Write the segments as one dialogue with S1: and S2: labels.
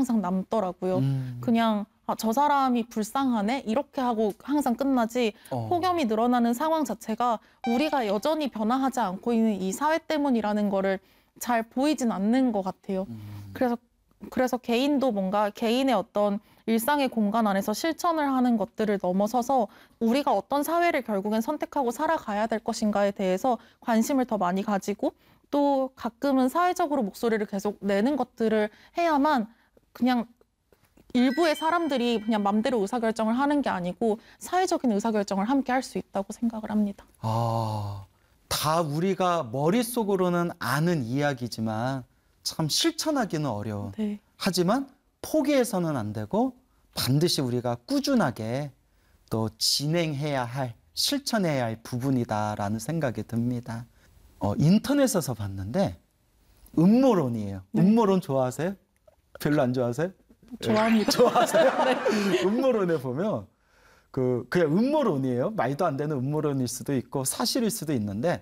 S1: 항상 남더라고요. 그냥 저 사람이 불쌍하네? 이렇게 하고 항상 끝나지 폭염이 늘어나는 상황 자체가 우리가 여전히 변화하지 않고 있는 이 사회 때문이라는 거를 잘 보이진 않는 것 같아요. 그래서 개인도 뭔가 개인의 어떤 일상의 공간 안에서 실천을 하는 것들을 넘어서서 우리가 어떤 사회를 결국엔 선택하고 살아가야 될 것인가에 대해서 관심을 더 많이 가지고 또 가끔은 사회적으로 목소리를 계속 내는 것들을 해야만 그냥 일부의 사람들이 그냥 맘대로 의사결정을 하는 게 아니고 사회적인 의사결정을 함께 할 수 있다고 생각을 합니다.
S2: 다 우리가 머릿속으로는 아는 이야기지만 참 실천하기는 어려운.
S1: 네.
S2: 하지만 포기해서는 안 되고 반드시 우리가 꾸준하게 또 진행해야 할, 실천해야 할 부분이다라는 생각이 듭니다. 인터넷에서 봤는데 음모론이에요. 네. 음모론 좋아하세요? 별로 안 좋아하세요?
S1: 좋아합니다.
S2: 좋아하세요? 네. 음모론에 보면 그냥 음모론이에요. 말도 안 되는 음모론일 수도 있고 사실일 수도 있는데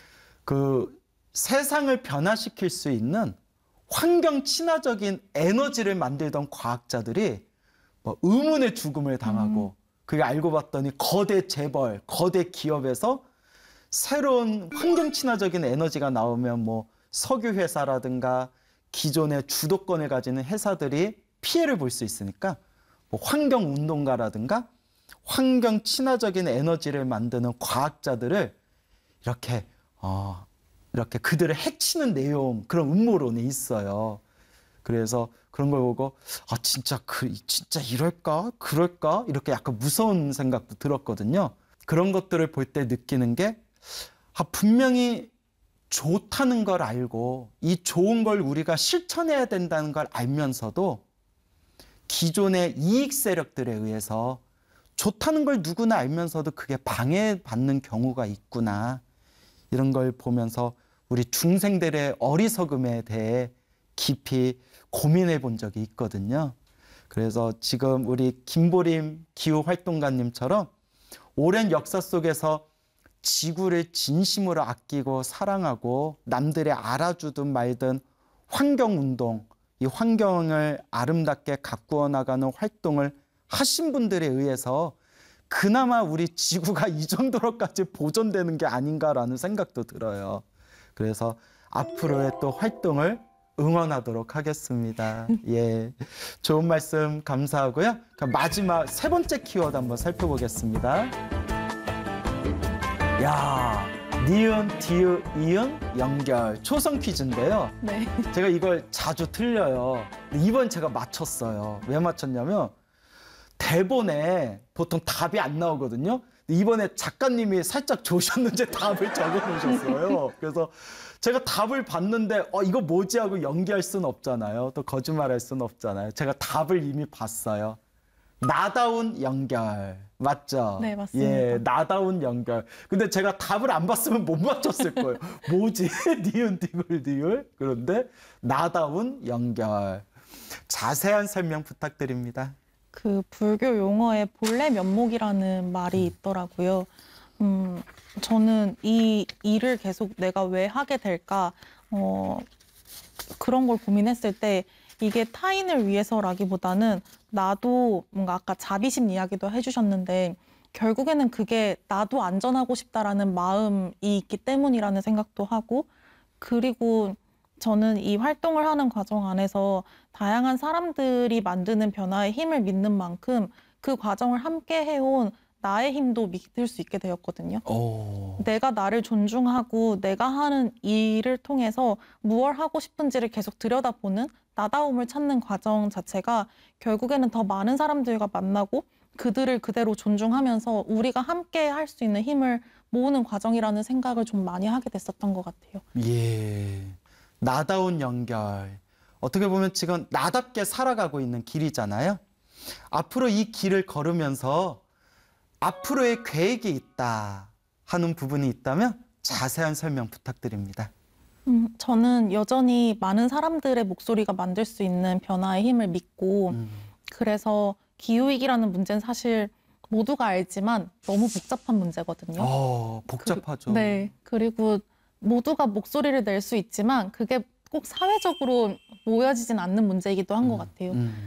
S2: 세상을 변화시킬 수 있는 환경 친화적인 에너지를 만들던 과학자들이 의문의 죽음을 당하고 그게 알고 봤더니 거대 재벌, 거대 기업에서 새로운 환경 친화적인 에너지가 나오면 석유 회사라든가 기존의 주도권을 가지는 회사들이 피해를 볼 수 있으니까 환경 운동가라든가 환경 친화적인 에너지를 만드는 과학자들을 이렇게 그들을 해치는 내용, 그런 음모론이 있어요. 그래서 그런 걸 보고 진짜 이럴까? 그럴까? 이렇게 약간 무서운 생각도 들었거든요. 그런 것들을 볼 때 느끼는 게 분명히 좋다는 걸 알고 이 좋은 걸 우리가 실천해야 된다는 걸 알면서도 기존의 이익 세력들에 의해서 좋다는 걸 누구나 알면서도 그게 방해받는 경우가 있구나. 이런 걸 보면서 우리 중생들의 어리석음에 대해 깊이 고민해 본 적이 있거든요. 그래서 지금 우리 김보림 기후활동가님처럼 오랜 역사 속에서 지구를 진심으로 아끼고 사랑하고 남들이 알아주든 말든 환경운동, 이 환경을 아름답게 가꾸어 나가는 활동을 하신 분들에 의해서 그나마 우리 지구가 이 정도로까지 보존되는 게 아닌가라는 생각도 들어요. 그래서 앞으로의 또 활동을 응원하도록 하겠습니다. 예, 좋은 말씀 감사하고요. 그럼 마지막 세 번째 키워드 한번 살펴보겠습니다. 니은, 디귿, 이응, 연결. 초성 퀴즈인데요.
S1: 네.
S2: 제가 이걸 자주 틀려요. 이번 제가 맞췄어요. 왜 맞췄냐면 대본에 보통 답이 안 나오거든요. 이번에 작가님이 살짝 조셨는지 답을 적어놓으셨어요. 그래서 제가 답을 봤는데 이거 뭐지 하고 연기할 수는 없잖아요. 또 거짓말할 수는 없잖아요. 제가 답을 이미 봤어요. 나다운 연결. 맞죠?
S1: 네, 맞습니다.
S2: 예, 나다운 연결. 근데 제가 답을 안 봤으면 못 맞췄을 거예요. 뭐지? 니은, 디귿, 디귿. 그런데 나다운 연결. 자세한 설명 부탁드립니다.
S1: 불교 용어에 본래 면목이라는 말이 있더라고요. 저는 이 일을 계속 내가 왜 하게 될까 그런 걸 고민했을 때 이게 타인을 위해서라기보다는 나도 뭔가 아까 자비심 이야기도 해주셨는데 결국에는 그게 나도 안전하고 싶다라는 마음이 있기 때문이라는 생각도 하고 그리고 저는 이 활동을 하는 과정 안에서 다양한 사람들이 만드는 변화의 힘을 믿는 만큼 그 과정을 함께 해온 나의 힘도 믿을 수 있게 되었거든요. 내가 나를 존중하고 내가 하는 일을 통해서 무엇 하고 싶은지를 계속 들여다보는 나다움을 찾는 과정 자체가 결국에는 더 많은 사람들과 만나고 그들을 그대로 존중하면서 우리가 함께 할 수 있는 힘을 모으는 과정이라는 생각을 좀 많이 하게 됐었던 것 같아요.
S2: 예, 나다운 연결. 어떻게 보면 지금 나답게 살아가고 있는 길이잖아요. 앞으로 이 길을 걸으면서 앞으로의 계획이 있다 하는 부분이 있다면 자세한 설명 부탁드립니다.
S1: 저는 여전히 많은 사람들의 목소리가 만들 수 있는 변화의 힘을 믿고 그래서 기후위기라는 문제는 사실 모두가 알지만 너무 복잡한 문제거든요.
S2: 복잡하죠.
S1: 네. 그리고 모두가 목소리를 낼 수 있지만 그게 꼭 사회적으로 모여지진 않는 문제이기도 한 것 같아요.